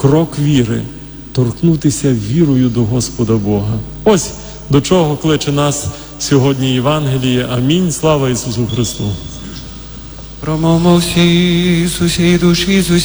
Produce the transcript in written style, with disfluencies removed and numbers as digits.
крок віри, торкнутися вірою до Господа Бога. Ось до чого кличе нас сьогодні Євангеліє. Амінь. Слава Ісусу Христу! Промовмо всі, Ісусі, душі, Ісусі.